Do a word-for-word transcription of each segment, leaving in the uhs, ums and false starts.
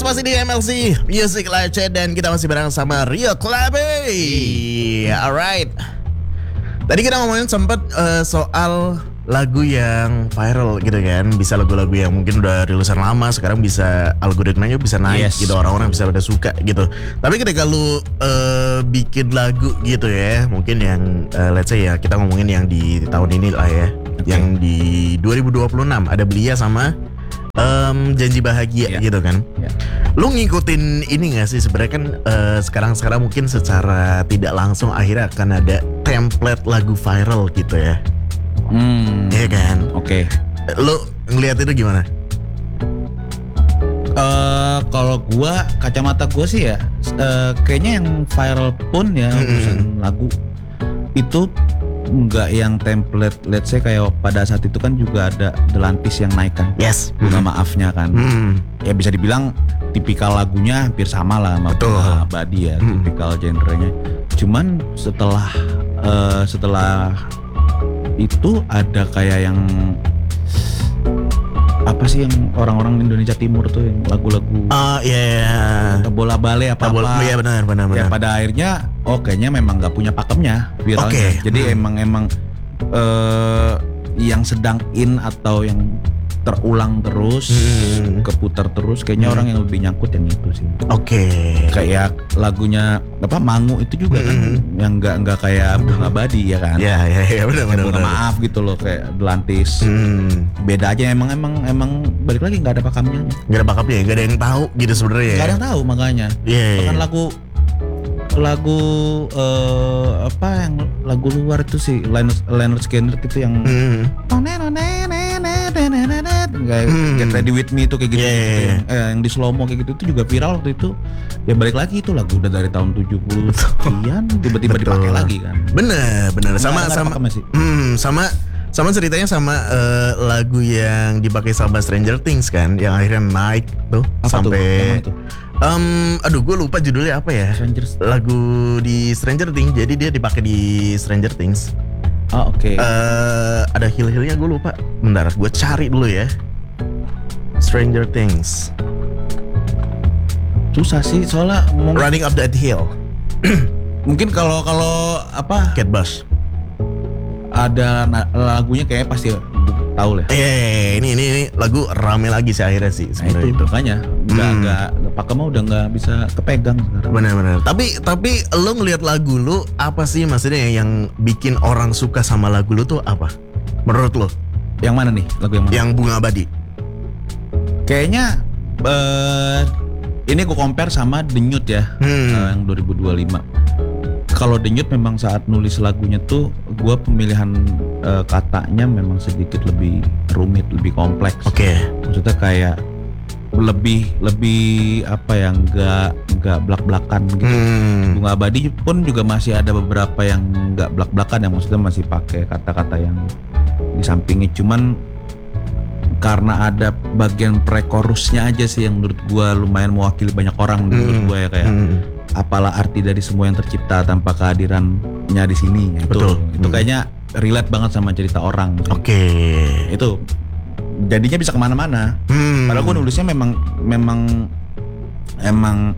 masih di M L C Music Live Chat dan kita masih bareng sama Rio Klabe. Alright. Tadi kita ngomongin sempat uh, soal lagu yang viral gitu kan. Bisa lagu-lagu yang mungkin udah rilisan lama sekarang bisa algoritmanya bisa naik yes. gitu, orang-orang bisa pada suka gitu. Tapi ketika lu uh, bikin lagu gitu ya, mungkin yang uh, let's say ya kita ngomongin yang di tahun ini lah ya, okay. yang di dua ribu dua puluh enam ada Belia sama Um, Janji Bahagia yeah. gitu kan. yeah. Lu ngikutin ini gak sih sebenarnya kan uh, sekarang-sekarang mungkin secara tidak langsung akhirnya akan ada template lagu viral gitu ya. Hmm. Iya kan. Oke. Okay. Lu ngeliat itu gimana? Uh, kalau gua kacamata gua sih ya uh, kayaknya yang viral pun ya mm-hmm. urusan lagu itu nggak yang template, let's say kayak pada saat itu kan juga ada Delantis yang naik kan, yes, bunga mm-hmm. maafnya kan, mm-hmm. ya bisa dibilang tipikal lagunya hampir sama lah sama Bunga Abadi ya, mm-hmm. tipikal genrenya. Cuman setelah uh, setelah itu ada kayak yang apa sih yang orang-orang Indonesia Timur tuh yang lagu-lagu ah uh, iya yeah. bola bale apa apa iya benar benar benar ya pada akhirnya oh kayaknya memang nggak punya pakemnya viralnya okay. jadi hmm. emang emang uh, yang sedang in atau yang terulang terus hmm. keputar terus kayaknya hmm. orang yang lebih nyangkut yang itu sih. Oke. Okay. Kayak lagunya apa Mangu itu juga hmm. kan yang nggak nggak kayak Bunga Abadi ya kan. Iya iya iya benar benar. Bunga Maaf gitu loh kayak Delantis. Hmm. Beda aja emang emang emang balik lagi nggak ada pakamnya. Nggak ada pakamnya, nggak ada yang tahu gitu sebenarnya. Nggak ada yang tahu makanya. Iya. Yeah, bahkan yeah. lagu lagu uh, apa yang lagu luar itu sih Leonard Leonard Skinner gitu yang hmm. kayak hmm. Get Ready With Me itu kayak gitu, yeah, yeah, yeah. Yang, eh, yang di slow mo kayak gitu itu juga viral waktu itu. Ya balik lagi itu lagu udah dari tahun tujuh puluh sekian tiba-tiba dipakai lagi kan. Bener bener sama nah, sama hmm, sama sama ceritanya sama uh, lagu yang dipakai sama Stranger Things kan yang akhirnya naik tuh apa sampai tuh? Um, aduh gue lupa judulnya apa ya. Stranger... lagu di Stranger Things jadi dia dipakai di Stranger Things. Oh oke. Okay. Uh, ada hill-hillnya gue lupa. Bentar, gue cari dulu ya. Stranger Things. Susah sih soalnya. Running Up That Hill. Mungkin kalau kalau apa? Cat Bus. Ada na- lagunya kayaknya pasti tahu lah. Eh yeah, yeah, ini ini ini lagu rame lagi sih akhirnya sih sebenarnya nah, itu. itu. Makanya nggak hmm. nggak pakai mah udah nggak bisa kepegang sekarang. Benar-benar. Tapi tapi lo ngelihat lagu lo apa sih maksudnya yang bikin orang suka sama lagu lo tuh apa? Menurut lo? Yang mana nih lagu yang mana? Yang Bunga Abadi. Kayaknya uh, ini aku compare sama Denyut ya hmm. uh, yang dua ribu dua puluh lima. Kalau Denyut memang saat nulis lagunya tuh gue pemilihan uh, katanya memang sedikit lebih rumit, lebih kompleks. Oke. Okay. Maksudnya kayak lebih lebih apa ya nggak nggak blak-blakan gitu. Hmm. Bunga Abadi pun juga masih ada beberapa yang nggak blak-blakan yang maksudnya masih pakai kata-kata yang di sampingnya. Cuman karena ada bagian pre-chorusnya aja sih yang menurut gue lumayan mewakili banyak orang hmm. menurut gue ya kayak. Hmm. Apalah arti dari semua yang tercipta tanpa kehadirannya di sini. Itu, betul. Itu kayaknya relate banget sama cerita orang. Oke. Okay. Itu jadinya bisa kemana-mana. Hmm. Padahal gue nulisnya memang memang emang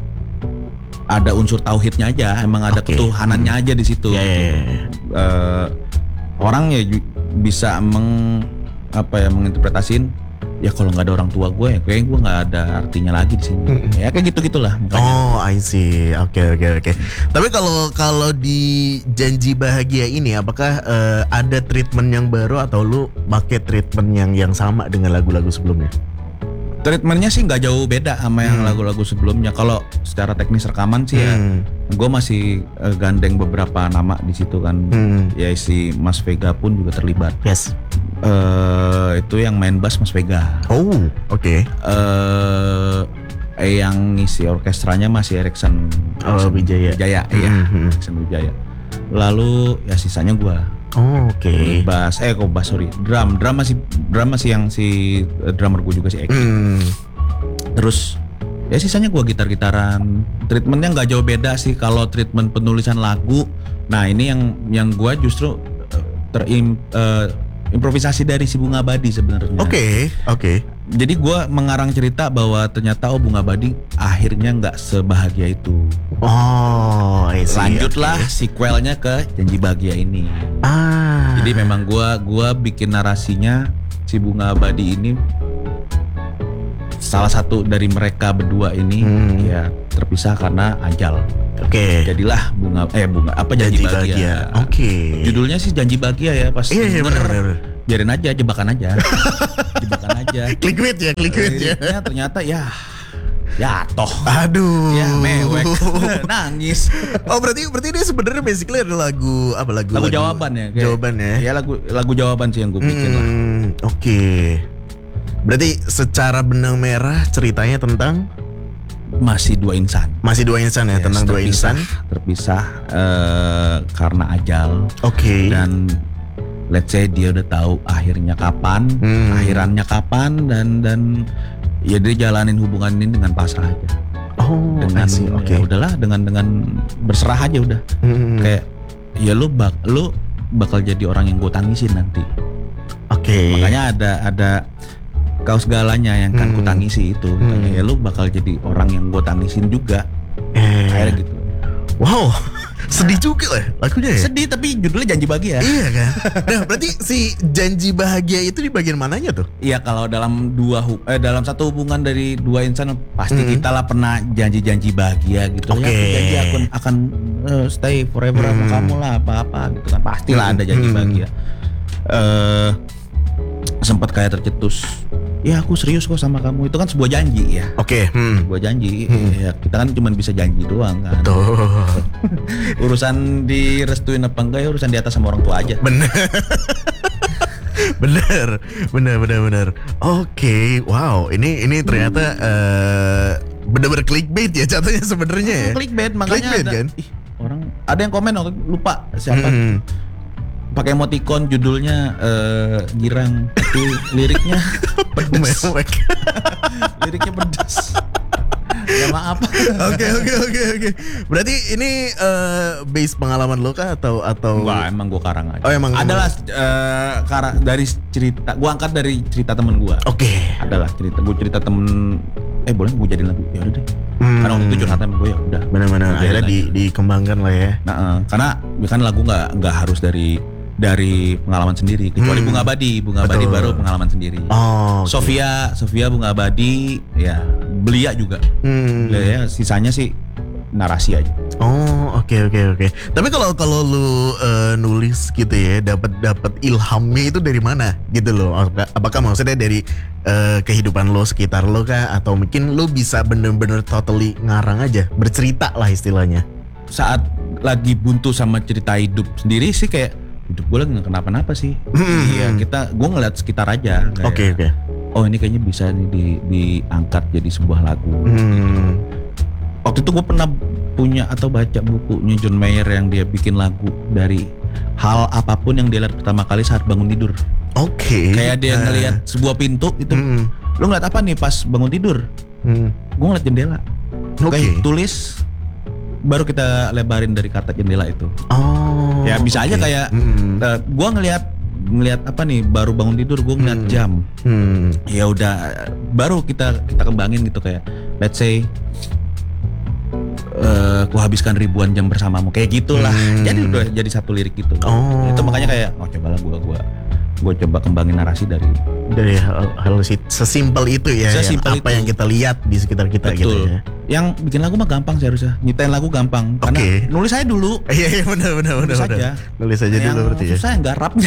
ada unsur tauhidnya aja, emang ada okay. ketuhanannya hmm. aja di situ. Yeah, yeah, yeah. Uh, orang ya bisa meng apa ya menginterpretasin. Ya kalau nggak ada orang tua gue ya kayaknya gue nggak ada artinya lagi di sini. Mm-hmm. Ya kayak gitu gitulah. Oh, I see. Oke okay, oke okay, oke. Okay. Tapi kalau kalau di Janji Bahagia ini apakah uh, ada treatment yang baru atau lu pakai treatment yang yang sama dengan lagu-lagu sebelumnya? Treatmentnya sih nggak jauh beda sama yang hmm. lagu-lagu sebelumnya. Kalau secara teknis rekaman sih hmm. ya, gue masih uh, gandeng beberapa nama di situ kan. Hmm. Ya si Mas Vega pun juga terlibat. Yes. Uh, itu yang main bass Mas Vega. Oh, oke. Okay. Uh, eh, yang ngisi orkestranya masih Erikson oh, Wijaya. Wijaya, iya. Mm-hmm. Erikson Wijaya. Lalu ya sisanya gue. Oh, oke. Okay. Bass, eh kok bass sorry. Drum, drum masih drum masih yang si uh, drummer gue juga si Eki. Mm. Terus ya sisanya gue gitar-gitaran. Treatmentnya nggak jauh beda sih kalau treatment penulisan lagu. Nah ini yang yang gue justru uh, terim uh, improvisasi dari si Bunga Abadi sebenarnya. Oke, okay, oke. Okay. Jadi gue mengarang cerita bahwa ternyata oh Bunga Abadi akhirnya nggak sebahagia itu. Oh, I see. Lanjutlah Okay. sequelnya ke Janji Bahagia ini. Ah. Jadi memang gue gua bikin narasinya si Bunga Abadi ini salah satu dari mereka berdua ini Hmm. ya terpisah karena ajal. Oke. Jadilah bunga eh bunga apa Janji, Janji Bahagia. Bahagia. Oke. Judulnya sih Janji Bahagia ya pas Iya, iya, denger, benar, benar. biarin aja jebakan aja. Jebakan aja. Clickbait ya, clickbait ya. Liriknya ternyata ya ya toh Aduh. ya mewek nangis. Oh berarti berarti ini sebenarnya basically ada lagu apa lagu Lagu jawaban ya. kayak- Jawaban ya. Ya lagu lagu jawaban sih yang gue bikin lah. Hmm, Oke. Berarti secara benang merah ceritanya tentang Masih dua insan. masih dua insan ya, Yes, tentang dua terpisah, insan. terpisah eh, karena ajal. Oke. Dan let's say dia udah tahu akhirnya kapan, Hmm. akhirannya kapan dan dan ya dia jalanin hubungan ini dengan pasrah aja. Oh, Dengan I see. Oke. ya udahlah dengan dengan berserah aja udah. Hmm, Kayak ya lu bak lu bakal jadi orang yang gue tangisin nanti. Oke. Makanya ada ada kau segalanya yang kan Hmm. ku tangisi itu. Hmm. Ya lu bakal jadi orang yang gue tangisin juga. Eh. Kayak gitu. Wow, sedih juga lah lagunya ya. Sedih tapi judulnya Janji Bahagia. Iya kan. Nah berarti si Janji Bahagia itu di bagian mananya tuh? Iya kalau dalam dua hu- eh, dalam satu hubungan dari dua insan pasti Hmm. kita lah pernah janji-janji bahagia gitu. Oke. Ya aku janji akan akan eh, stay forever sama Hmm. kamu lah apa-apa gitu kan. Pastilah ada janji Hmm. bahagia. Eh sempat kayak tercetus. Ya aku serius kok sama kamu. Itu kan sebuah janji ya. Oke. Hmm. Sebuah janji. Hmm. Ya, kita kan cuma bisa janji doang kan. Tuh. Urusan direstuin apa enggak ya urusan di atas sama orang tua aja. Bener. bener, bener, bener, bener. Oke, wow, ini ini ternyata eh, bener-bener clickbait ya jatuhnya sebenarnya ya. Clickbait makanya Clickbait ada, kan? ih, orang ada yang komen oh, lupa siapa Hmm. pakai emoticon judulnya eh, girang tapi liriknya pedes. Mewek. Liriknya pedes. Ya maaf. Oke, oke, oke, oke. Berarti ini eh, base pengalaman lo kah atau atau? Enggak, emang gue karang aja. Oh, emang- adalah eh, kara- dari cerita gue angkat dari cerita temen gue. Oke. Adalah cerita gue cerita temen eh boleh gue jadiin lagu ya udah deh. Hmm. Karena waktu itu curhatan sama gue ya udah. Benar-benar Gua akhirnya jadiin di, lagi. dikembangkan lah ya. Nah, eh, karena kan lagu nggak nggak harus dari dari pengalaman sendiri kecuali Hmm. Bunga Abadi, Bunga Abadi Betul. baru pengalaman sendiri. Oh. oke. Sofia, Sofia Bunga Abadi, ya Belia juga. Hmm. Belia ya, sisanya sih narasi aja. Oh, oke, oke, oke. Tapi kalau kalau lu eh, nulis gitu ya, dapat dapat ilhamnya itu dari mana gitu loh? Apakah, apakah maksudnya dari eh, kehidupan lo sekitar lo kah, atau mungkin lo bisa bener-bener totally ngarang aja, bercerita lah istilahnya? Saat lagi buntu sama cerita hidup sendiri sih kayak hidup gue lagi nggak kenapa-napa sih. Hmm. Iya kita, gue ngeliat sekitar aja. kayak, Oke, oke. Oh ini kayaknya bisa nih di, diangkat jadi sebuah lagu. Hmm. Waktu itu gue pernah punya atau baca bukunya John Mayer yang dia bikin lagu dari hal apapun yang dia lihat pertama kali saat bangun tidur. Oke. Kayak dia Eh, ngelihat sebuah pintu itu. hmm. Lu ngeliat apa nih pas bangun tidur? Hmm. Gue ngeliat jendela. Oke. Kayak tulis baru kita lebarin dari kata jendela itu. Oh. Ya bisa aja oke. kayak Hmm. uh, gue ngelihat ngelihat apa nih baru bangun tidur gue ngeliat Hmm. jam. Hmm. Ya udah baru kita kita kembangin gitu kayak let's say eh ku habiskan ribuan jam bersamamu kayak gitulah. Hmm. Jadi udah jadi satu lirik gitu. Oh. Itu makanya kayak oh cobalah gua gua gua coba kembangin narasi dari Dari hal, hal si- sesimpel itu ya, yang Sesimpel apa itu. yang kita lihat di sekitar kita gitu betul. ya. Yang bikin lagu mah gampang sih harusnya. Nyiptain lagu gampang karena Oke. nulis aja dulu. Iya, iya, benar, benar, benar, Nulis benar. aja. Nulis aja yang dulu berarti ya. susah yang garapnya.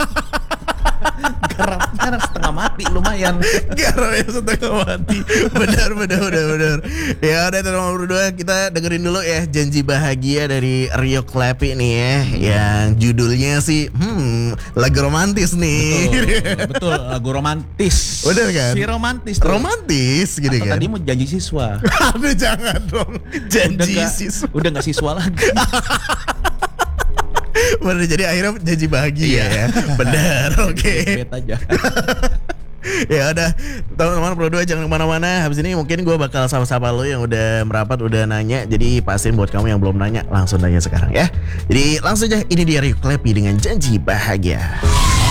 Garapnya setengah mati lumayan. Garap ya setengah mati. Benar, benar, benar, benar. Ya udah teman-teman berdua, kita dengerin dulu ya Janji Bahagia dari Rio Clappy nih ya, yang judulnya sih hmm lagu romantis nih. Betul, betul lagu romantis. Bener kan? Si romantis tuh. Romantis gitu Atau kan. tadi mau janji siswa. Aduh jangan dong. Janji Udah nggak- siswa. Udah gak siswa lagi. Bener, jadi akhirnya janji bahagia Iya. ya. Benar, oke. Bet aja. Ya udah, teman-teman berdua jangan kemana-mana. Habis ini mungkin gue bakal sapa-sapa lo yang udah merapat, udah nanya. Jadi pastiin buat kamu yang belum nanya, langsung nanya sekarang ya. Jadi langsung aja, ini dia Rio Clappy dengan Janji Bahagia.